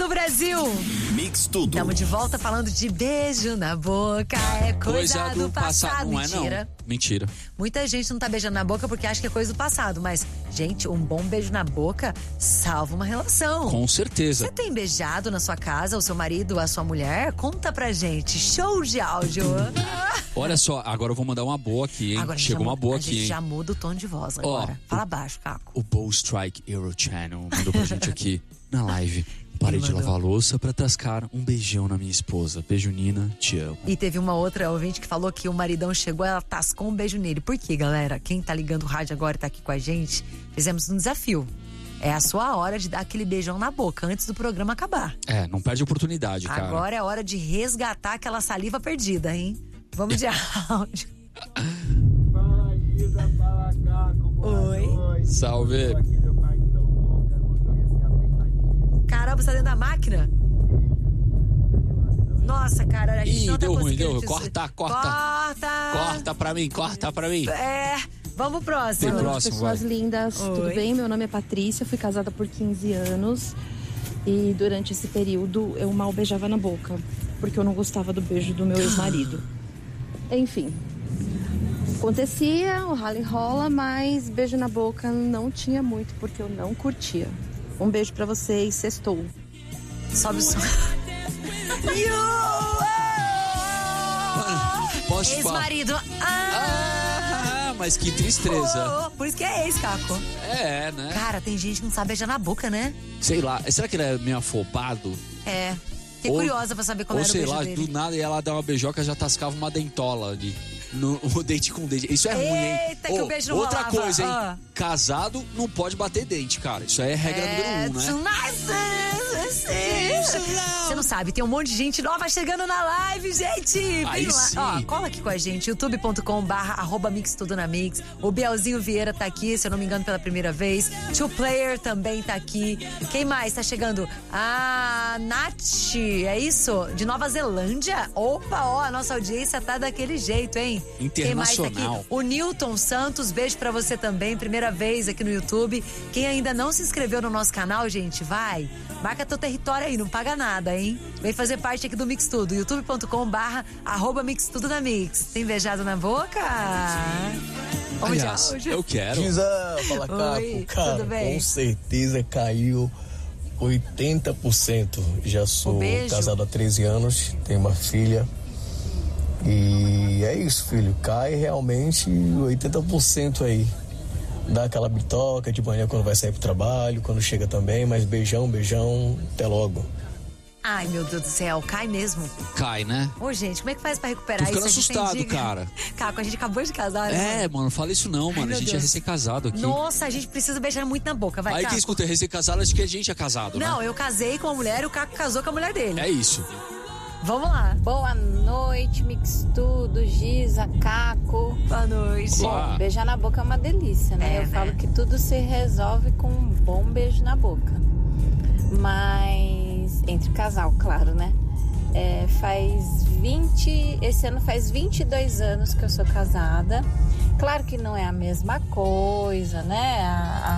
no Brasil. Mix Tudo. Estamos de volta falando de beijo na boca. É coisa do passado. Não é, Mentira. não. Mentira. Muita gente não tá beijando na boca porque acha que é coisa do passado. Mas, gente, um bom beijo na boca salva uma relação. Com certeza. Você tem beijado na sua casa o seu marido, a sua mulher? Conta pra gente. Show de áudio. Olha só, agora eu vou mandar uma boa aqui, hein? Agora Chegou uma boa aqui, A gente hein? já muda o tom de voz agora. Fala baixo, Caco. O Bow Strike Euro Channel mandou pra gente aqui na live. Parei de mandou? lavar a louça pra tascar um beijão na minha esposa. Beijo, Nina, te amo. E teve uma outra ouvinte que falou que o maridão chegou, ela tascou um beijo nele. Por quê, galera? Quem tá ligando o rádio agora e tá aqui com a gente, fizemos um desafio. É a sua hora de dar aquele beijão na boca antes do programa acabar. É, não perde oportunidade, cara. Agora é hora de resgatar aquela saliva perdida, hein? Vamos de áudio. Fala, Giza, fala, Caco, boa Oi. noite. Salve. Tô aqui no cartão Mongas, motorista aplicativo. Caramba, você tá dentro da máquina? Nossa, cara, a gente Ih, não tá deu ruim, conseguindo deu. te- Corta. Corta pra mim, corta pra mim. É, vamos pro próximo. Tem próximo, Pessoas vai. lindas, Oi. tudo bem? Meu nome é Patrícia, fui casada por 15 anos e durante esse período eu mal beijava na boca, porque eu não gostava do beijo do meu ex-marido. Enfim, acontecia, o rala e rola, mas beijo na boca não tinha muito, porque eu não curtia. Um beijo pra vocês, sextou. Sobe o som. Posso te falar? Ex-marido. Ah, mas que tristeza. Por isso que é ex, Caco. É, né? Cara, tem gente que não sabe beijar na boca, né? Sei lá, será que ele é meio afobado? É. Fiquei Ou- curiosa pra saber como Ou era o sei beijo lá, dele. do nada e ela dá uma beijoca já tascava uma dentola ali. O dente com dente. Isso é ruim, hein? Eita, que o beijo não outra rolava. coisa, hein? Ah. Casado não pode bater dente, cara. Isso aí é regra número 1, né? Você não sabe, tem um monte de gente nova chegando na live, gente. Vem Aí lá. sim. Ó, cola aqui com a gente, youtube.com/mixtudonamix. O Bielzinho Vieira tá aqui, se eu não me engano, pela primeira vez. Two Player também tá aqui. Quem mais tá chegando? A Nath, é isso? De Nova Zelândia? Opa, ó, a nossa audiência tá daquele jeito, hein? Quem mais tá Internacional. aqui? O Newton Santos, beijo pra você também, primeira vez aqui no YouTube. Quem ainda não se inscreveu no nosso canal, gente, vai. Marca teu território aí, não paga nada, hein? Vem fazer parte aqui do Mix Tudo, youtube.com/mixtudonamix. Tem beijado na boca? Vamos de Aliás, áudio. eu quero. Giza, fala Oi, Caco, cara, tudo bem? com certeza caiu 80%. Já sou beijo? casado há 13 anos, tenho uma filha. E é isso, filho, cai realmente 80% aí. Dá aquela bitoca de manhã quando vai sair pro trabalho, quando chega também, mas beijão, até logo. Ai, meu Deus do céu, cai mesmo. Cai, né? Ô, gente, como é que faz pra recuperar Tô ficando isso? A gente tem assustado, dica? cara. Caco, a gente acabou de casar, né? É, mano, não fala isso não, mano. meu A gente Deus. é recém-casado aqui. Nossa, a gente precisa beijar muito na boca, vai, Aí Caco. quem escuta recém-casado acha que a gente é casado, Não, né? eu casei com a mulher e o Caco casou com a mulher dele. É isso. Vamos lá. Boa noite, Mix Tudo, Giza, Caco. Boa noite. Olá. Bom, beijar na boca é uma delícia, né? É, Eu né? falo que tudo se resolve com um bom beijo na boca. Mas, entre casal, claro, né? Esse ano faz 22 anos que eu sou casada. Claro que não é a mesma coisa, né?